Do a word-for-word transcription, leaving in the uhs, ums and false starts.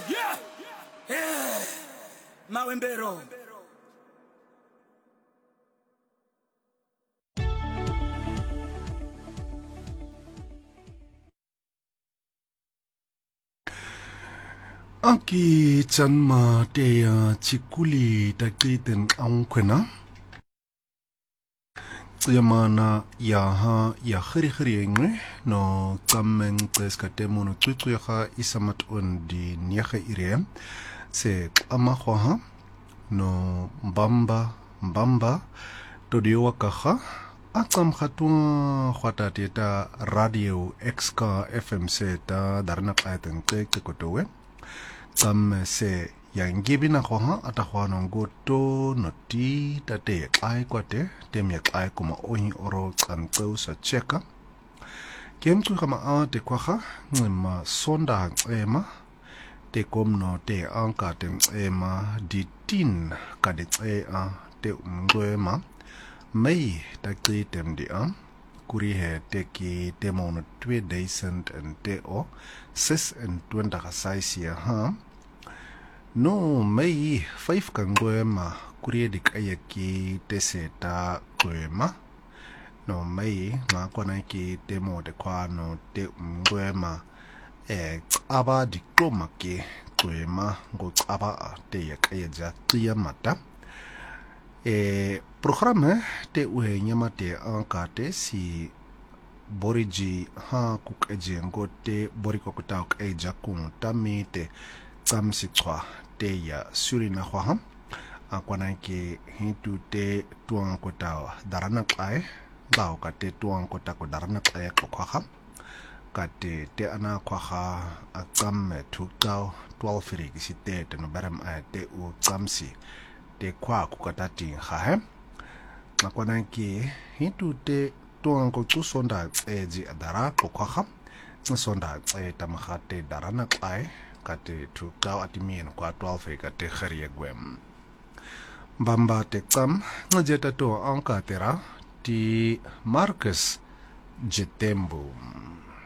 Yeah. Yeah. Mawembero. Aki chanma te chikuli takiten angkwena Yamana yaha ya khiri khiri ngwe no tsameng tseska temo no tsutsu yaha isamat ondi nyakhe ire se amakhwaha no mbamba mbamba todio wakaha atsam khatwa khwata teta radio xka fm se ta darna qaiten qeqe kotowe tsam se yangibi na khoha atakhwana ngoto noti tate ai kwate temya ai kuma ohi oro tsantseu sa cheka kemtsu kama a te kwaha ngima sonda ema te komno te anka te ema di tin ka de a te umgwema mai ta kritem di a kuri he te ki te mono twe decent and te o sis and twenda ka saisia ha no mai five kangwema kuri dik ayaki te seta kwema no mai nga kwana ki te mo de kwano te umgwema e aba diploma ke kwema ngo aba te yakayeja tia mata e programa te uhe nyama te ankate si boriji ha kukeje ngo te boriko kutak eja kun tamite tsamsi chwa te ya surina khwa akwana ke hintu te tuang kota darana klae bao ka te tuang kota ko darana klae khwa ka te te ana khwa a tsam thu tao twelve ri ki te te no baram a te u tsamsi te kwa ku ka ta ting kha he akwana ke hintu te tuang ko tsu sonda eji adara khwa sonda e tamha te darana klae kate tu kau atimien kwa twelve kate khariye gwem bamba te tsam ngajeta to anka tera ti Marcus Jetembo.